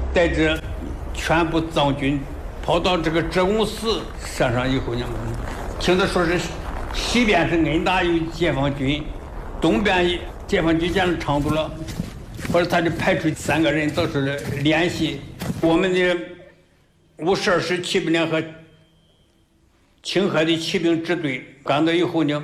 带着全部藏军跑到这个浙公寺山上以后呢，听他说是西边是恩达有解放军，东边解放军建了昌都了，或者他就派出3个人到时联系我们的52师骑兵连和清河的骑兵支队，赶到以后呢，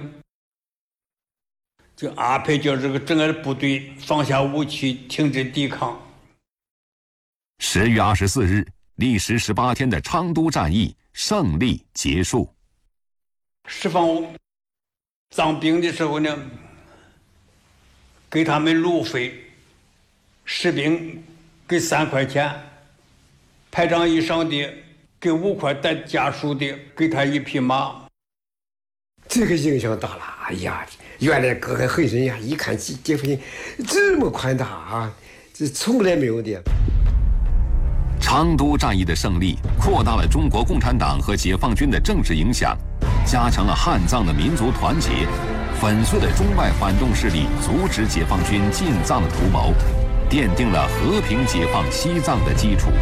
就安排叫这个整个部队放下武器，停止抵抗。 10月24日，历时18天的昌都战役胜利结束。 释放藏兵的时候呢，给他们路费，士兵给3块钱，排长以上的给5块，带家属的给他1匹马。 这个影响大了，哎呀，原来隔海很深呀，一看解放军这么宽大啊，这从来没有的。 昌都战役的胜利扩大了中国共产党和解放军的政治影响，加强了汉藏的民族团结，粉碎了中外反动势力阻止解放军进藏的图谋，奠定了和平解放西藏的基础。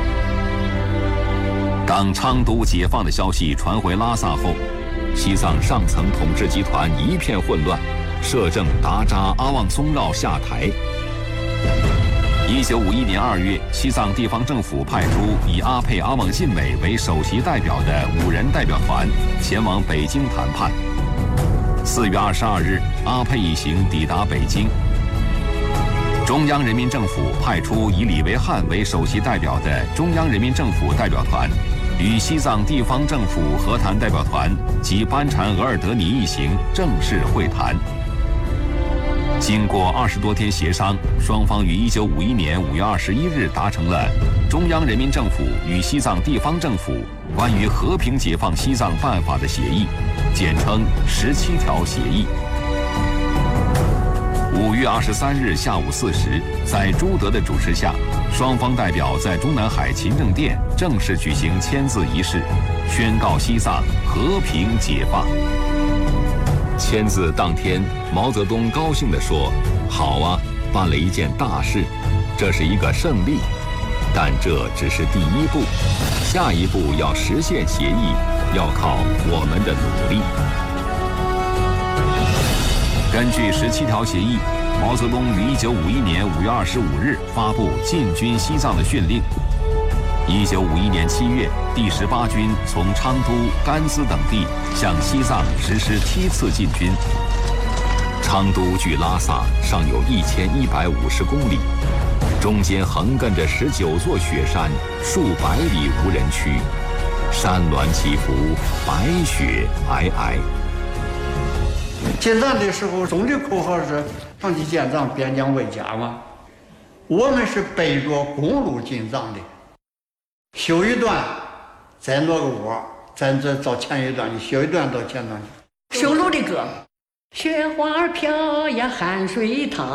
当昌都解放的消息传回拉萨后，西藏上层统治集团一片混乱，摄政达扎阿旺松绕下台。1951年2月，西藏地方政府派出以阿沛阿旺信美为首席代表的5人代表团前往北京谈判。4月22日，阿沛一行抵达北京。中央人民政府派出以李维汉为首席代表的中央人民政府代表团，与西藏地方政府和谈代表团及班禅额尔德尼一行正式会谈。经过20多天协商，双方于1951年5月21日达成了中央人民政府与西藏地方政府关于和平解放西藏办法的协议，简称17条协议。5月23日下午4时，在朱德的主持下，双方代表在中南海勤政殿正式举行签字仪式，宣告西藏和平解放。签字当天，毛泽东高兴地说：“好啊，办了一件大事，这是一个胜利，但这只是第一步，下一步要实现协议，要靠我们的努力。”根据17条协议，毛泽东于1951年5月25日发布进军西藏的训令。1951年7月，第18军从昌都、甘孜等地向西藏实施梯次进军。昌都距拉萨尚有1150公里，中间横亘着19座雪山，数百里无人区，山峦起伏，白雪皑皑。 进藏的时候，总的口号是“长期建藏，边疆为家”嘛。我们是背着公路进藏的，修一段，再挪个窝，再到前一段去，修一段到前段去。 修路的歌，雪花飘呀，汗水淌。